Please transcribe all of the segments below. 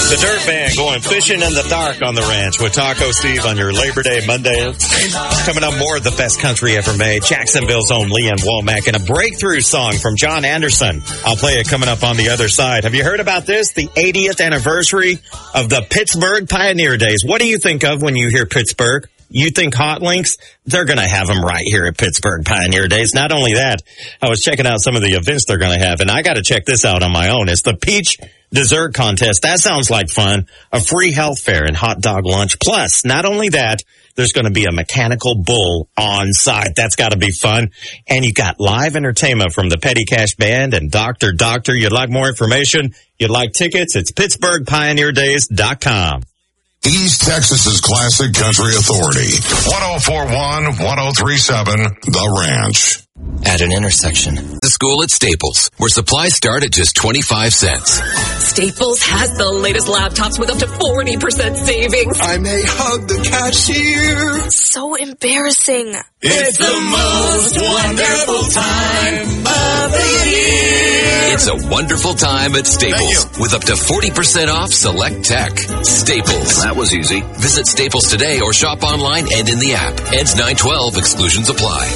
The Dirt Band going fishing in the dark on the ranch with Taco Steve on your Labor Day Monday. Coming up, more of the best country ever made. Jacksonville's own Leanne Womack and a breakthrough song from John Anderson. I'll play it coming up on the other side. Have you heard about this? The 80th anniversary of the Pittsburgh Pioneer Days. What do you think of when you hear Pittsburgh? You think hot links? They're going to have them right here at Pittsburgh Pioneer Days. Not only that, I was checking out some of the events they're going to have, and I got to check this out on my own. It's the Peach Dessert Contest. That sounds like fun. A free health fair and hot dog lunch. Plus, not only that, there's going to be a mechanical bull on site. That's got to be fun. And you got live entertainment from the Petty Cash Band and Dr. Doctor. You'd like more information? You'd like tickets? It's PittsburghPioneerDays.com. East Texas's classic country authority. 104.1, 103.7, The Ranch. At an intersection, the school at Staples, where supplies start at just 25 cents. Staples has the latest laptops with up to 40% savings. I may hug the cashier. So embarrassing. It's the most wonderful time of the year. It's a wonderful time at Staples with up to 40% off select tech. Staples. That was easy. Visit Staples today or shop online and in the app. Ends 9/12. Exclusions apply.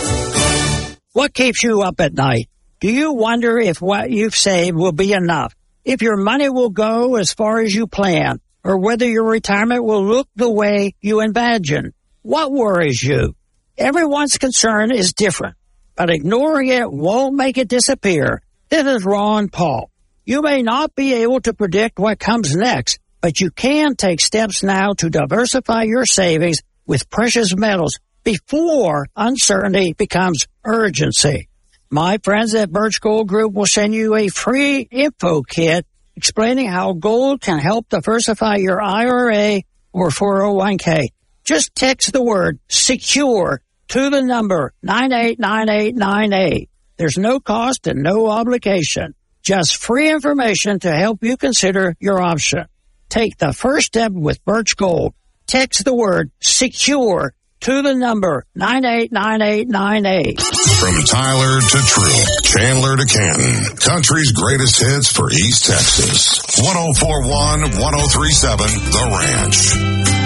What keeps you up at night? Do you wonder if what you've saved will be enough? If your money will go as far as you plan? Or whether your retirement will look the way you imagine? What worries you? Everyone's concern is different, but ignoring it won't make it disappear. This is Ron Paul. You may not be able to predict what comes next, but you can take steps now to diversify your savings with precious metals before uncertainty becomes urgency. My friends at Birch Gold Group will send you a free info kit explaining how gold can help diversify your IRA or 401k. Just text the word SECURE to the number 989898. There's no cost and no obligation. Just free information to help you consider your option. Take the first step with Birch Gold. Text the word SECURE to the number 989898. From Tyler to True, Chandler to Canton, country's greatest hits for East Texas. 104.1, 103.7, The Ranch.